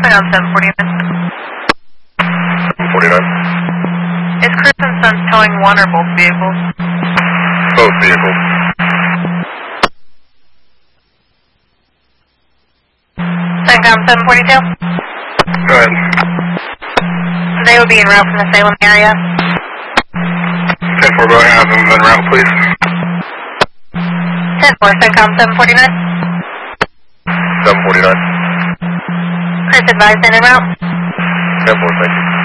calling on 749. 749. Is Chris and Sons towing one or both vehicles? Both vehicles. CENTCOM 742? Go ahead. They would be en route from the Salem area. 10-4, go ahead, have them en route, please. 10-4, CENTCOM 749? 749. Chris advised and en route? 10-4, thank you.